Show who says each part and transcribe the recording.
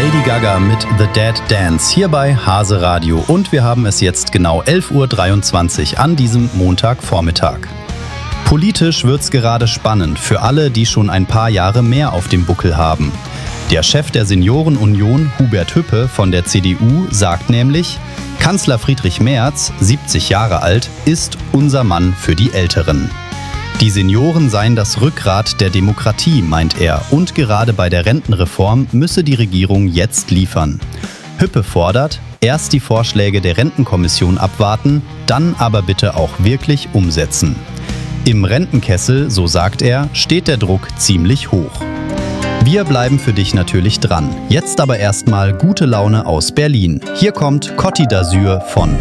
Speaker 1: Lady Gaga mit The Dead Dance hier bei Hase Radio und wir haben es jetzt genau 11:23 Uhr an diesem Montagvormittag. Politisch wird's gerade spannend für alle, die schon ein paar Jahre mehr auf dem Buckel haben. Der Chef der Seniorenunion, Hubert Hüppe von der CDU, sagt nämlich, Kanzler Friedrich Merz, 70 Jahre alt, ist unser Mann für die Älteren. Die Senioren seien das Rückgrat der Demokratie, meint er, und gerade bei der Rentenreform müsse die Regierung jetzt liefern. Hüppe fordert, erst die Vorschläge der Rentenkommission abwarten, dann aber bitte auch wirklich umsetzen. Im Rentenkessel, so sagt er, steht der Druck ziemlich hoch. Wir bleiben für dich natürlich dran. Jetzt aber erstmal gute Laune aus Berlin. Hier kommt Côte d'Azur von